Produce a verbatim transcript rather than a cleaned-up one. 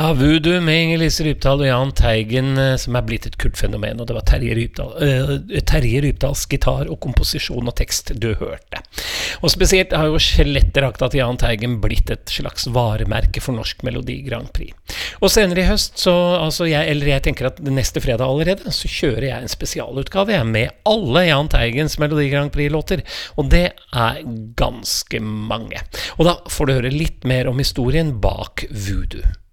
Ja, Voodoo med Inger-Lise Rypdal og Jahn Teigen, eh, som er blitt et kultfenomen, og det var Terje Rypdal, eh, Terje Rypdals gitar og komposisjon og tekst du hørte. Og spesielt har jo skjelettdrakta til Jahn Teigen blitt et slags varemerke for Norsk Melodi Grand Prix. Og senere i høst, så, altså jeg, eller jeg tenker at neste fredag allerede, så kjører jeg en spesialutgave jeg, med alle Jahn Teigens Melodi Grand Prix-låter, og det er ganske mange. Og da får du høre litt mer om historien bak Voodoo.